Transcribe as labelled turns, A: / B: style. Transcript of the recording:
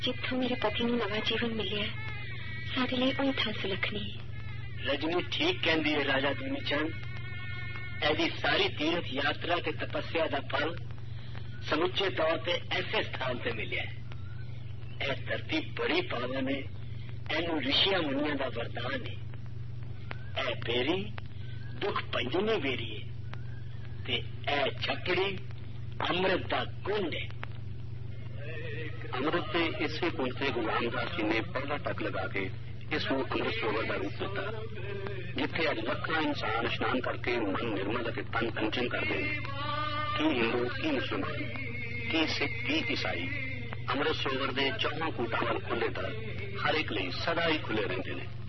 A: जिथों मेरे पति नूं नवा जीवन मिलिया साडे लई ओही थां सुलखनी।
B: रजनी ठीक कहंदी है राजा दुनीचंद, ऐसी सारी तीर्थ यात्रा के तपस्या का फल समुचे तौर पे ऐसे स्थान पे मिलिया है। यह धरती बड़ी पावन है, एनू ऋषिया मुनिया का वरदान है। ए बेरी दुख पंजनी बेरी है ते ए छपड़ी अमृत का कुंड है।
C: अमृत के इसे कुंड से गुरु रामदास जी ने पहला टक लगा के इसको अमृत सरोवर का रूप दिता, जिथे अज लखा इंसान स्नान करके मन निर्मल और तन कंचन करते हैं। की हिंदू, की मुसलमान, की सिख, की ईसाई अमृत सरोवर के चौहां कूटा वाल खुले दर हर एक लिए सदा ही खुले रहते हैं।